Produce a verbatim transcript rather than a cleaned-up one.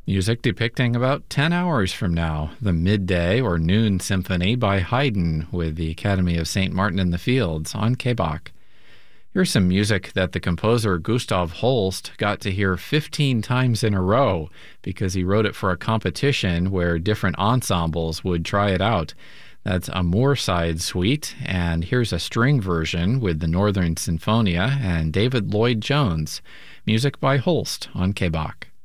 Music depicting about ten hours from now, the Midday or Noon Symphony by Haydn with the Academy of Saint Martin in the Fields on K B A C. Here's some music that the composer Gustav Holst got to hear fifteen times in a row because he wrote it for a competition where different ensembles would try it out. That's a Moorside Suite, and here's a string version with the Northern Sinfonia and David Lloyd Jones. Music by Holst on K B A C.